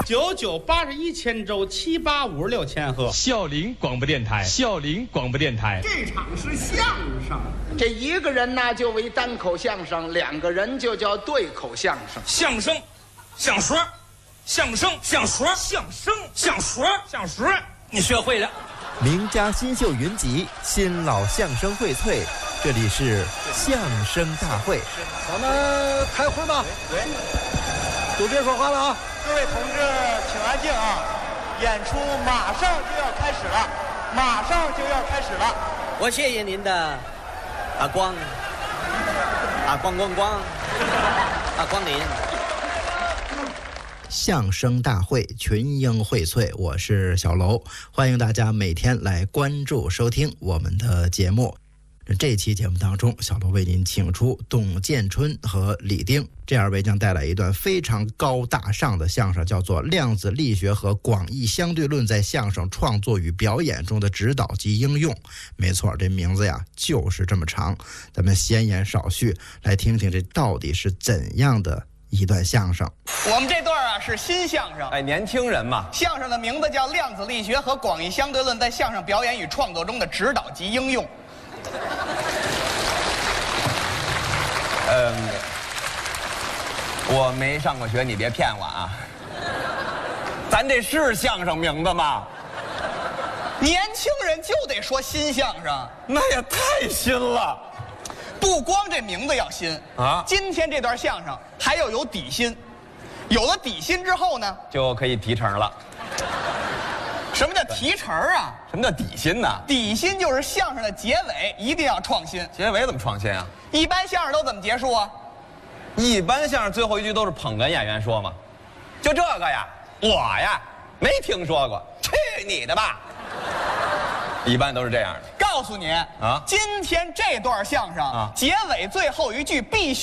9981千周7856千赫。 孝陵广播电台，孝陵广播电台。 这场是相声， 这一个人呢就为单口相声，两个人就叫对口相声。 相声，相说，相声，相说，相声，相说，相说，你学会了。 名家新秀云集，新老相声荟萃，这里是相声大会。 咱们开会吧。 对， 都别说话了啊！ 各位同志，请安静啊！演出马上就要开始了，马上就要开始了。 我谢谢您的光临。 相声大会群英荟萃，我是小楼，欢迎大家每天来关注收听我们的节目。这期节目当中，小楼为您请出董建春和李丁这二位，将带来一段非常高大上的相声，叫做《量子力学和广义相对论在相声创作与表演中的指导及应用》。没错，这名字呀就是这么长。咱们闲言少叙，来听听这到底是怎样的一段相声。 我们这段啊是新相声， 哎，年轻人嘛。 相声的名字叫《量子力学和广义相对论在相声表演与创作中的指导及应用》。 我没上过学，你别骗我啊！咱这是相声名字吗？ 年轻人就得说新相声， 那也太新了。 不光这名字要新啊， 今天这段相声还要有底薪，有了底薪之后呢， 就可以提成了。 什么叫提成啊？ 什么叫底薪呢？ 底薪就是相声的结尾一定要创新。 结尾怎么创新啊？ 一般相声都怎么结束啊？ 一般相声最后一句都是捧哏演员说嘛，就这个呀，我呀没听说过，去你的吧！一般都是这样的。 告诉你啊，今天这段相声结尾最后一句必须